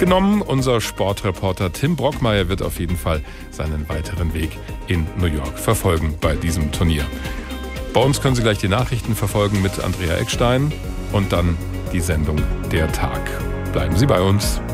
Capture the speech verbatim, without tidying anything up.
mitgenommen. Unser Sportreporter Tim Brockmeier wird auf jeden Fall seinen weiteren Weg in New York verfolgen bei diesem Turnier. Bei uns können Sie gleich die Nachrichten verfolgen mit Andrea Eckstein und dann die Sendung Der Tag. Bleiben Sie bei uns.